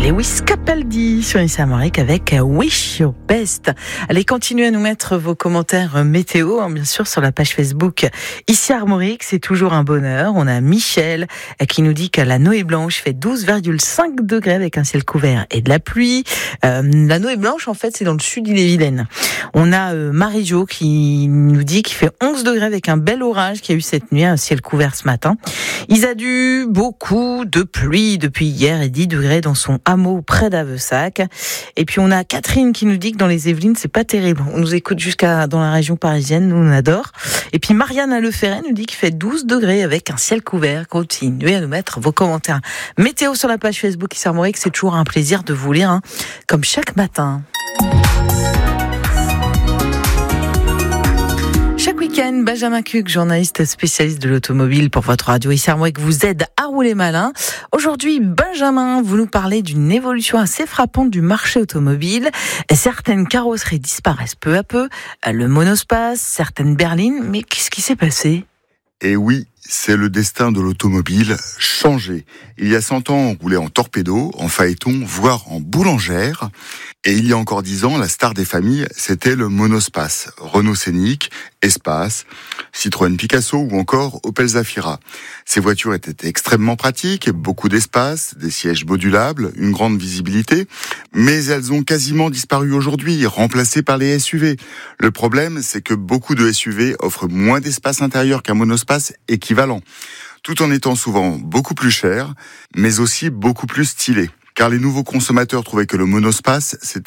Lewis Capaldi sur Issa Armorique avec Wish Your Best. Allez, continuez à nous mettre vos commentaires météo, bien sûr, sur la page Facebook Issa Armorique. C'est toujours un bonheur. On a Michel qui nous dit que la Noë Blanche fait 12,5 degrés avec un ciel couvert et de la pluie. La Noë Blanche, en fait, c'est dans le sud d'Ille-et-Vilaine. On a Marie-Jo qui nous dit qu'il fait 11 degrés avec un bel orage qu'il y a eu cette nuit, un ciel couvert ce matin. Isadu, beaucoup de pluie depuis hier et 10 degrés dans son hameau près d'Avessac. Et puis on a Catherine qui nous dit que dans les Yvelines, c'est pas terrible. On nous écoute jusqu'à dans la région parisienne, nous on adore. Et puis Marianne à Leferret nous dit qu'il fait 12 degrés avec un ciel couvert. Continuez à nous mettre vos commentaires. Météo sur la page Facebook Issa Armorique, c'est toujours un plaisir de vous lire, comme chaque matin. Chaque week-end, Benjamin Cuc, journaliste spécialiste de l'automobile pour votre radio Issa Armorique, vous aide à rouler malin. Aujourd'hui, Benjamin, vous nous parlez d'une évolution assez frappante du marché automobile. Certaines carrosseries disparaissent peu à peu, le monospace, certaines berlines, mais qu'est-ce qui s'est passé ? Et oui, c'est le destin de l'automobile changé. Il y a 100 ans, on roulait en torpedo, en phaéton, voire en boulangère. Et il y a encore 10 ans, la star des familles, c'était le monospace. Renault Scénic, Espace, Citroën Picasso ou encore Opel Zafira. Ces voitures étaient extrêmement pratiques, beaucoup d'espace, des sièges modulables, une grande visibilité. Mais elles ont quasiment disparu aujourd'hui, remplacées par les SUV. Le problème, c'est que beaucoup de SUV offrent moins d'espace intérieur qu'un monospace équivalent, tout en étant souvent beaucoup plus cher, mais aussi beaucoup plus stylé. Car les nouveaux consommateurs trouvaient que le monospace, c'était